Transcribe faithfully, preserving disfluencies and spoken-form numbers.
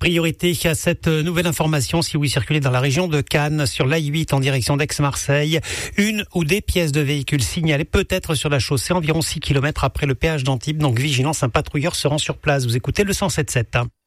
Priorité à cette nouvelle information si vous circulez dans la région de Cannes sur l'A huit en direction d'Aix-Marseille. Une ou des pièces de véhicules signalées peut-être sur la chaussée environ six kilomètres après le péage d'Antibes. Donc vigilance, un patrouilleur se rend sur place. Vous écoutez le cent sept sept.